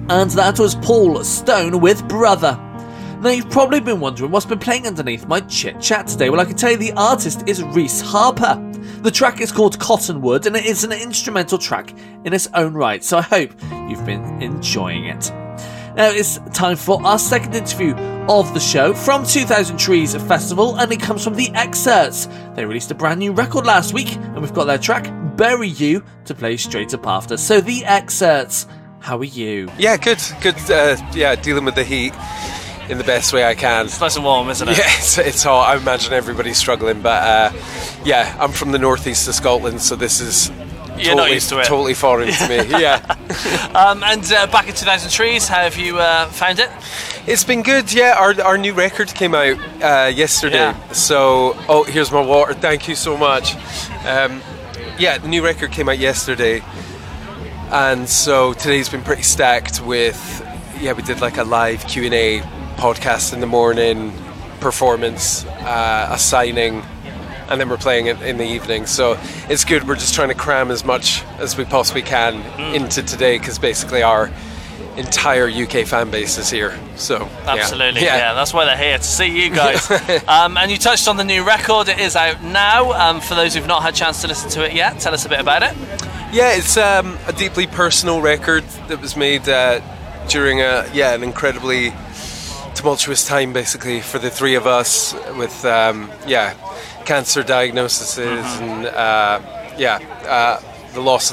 And that was Paul Stone with Brother. Now, you've probably been wondering what's been playing underneath my chit-chat today. Well, I can tell you the artist is Reese Harper. The track is called Cottonwood, and it is an instrumental track in its own right, so I hope you've been enjoying it. Now, it's time for our second interview of the show from 2000 Trees Festival, and it comes from The Excerts. They released a brand new record last week, and we've got their track, Bury You, to play straight up after. So, The Excerts, how are you? Yeah, good. Dealing with the heat in the best way I can. It's nice and warm, isn't it? Yeah, it's hot. I imagine everybody's struggling, but I'm from the northeast of Scotland, so this is not used to it. Totally foreign to me. Yeah. And back in 2000 Trees, how have you found it? It's been good. Yeah, our new record came out yesterday. Yeah. So, here's my water. Thank you so much. The new record came out yesterday, and so today's been pretty stacked with. Yeah, we did like a live Q&A podcast in the morning, performance, a signing, and then we're playing it in the evening. So it's good. We're just trying to cram as much as we possibly can into today, because basically our entire UK fan base is here. So absolutely, yeah, that's why they're here, to see you guys. And you touched on the new record. It is out now. For those who've not had a chance to listen to it yet, tell us a bit about it. Yeah, it's a deeply personal record that was made during an incredibly tumultuous time, basically, for the three of us, with cancer diagnoses and the loss of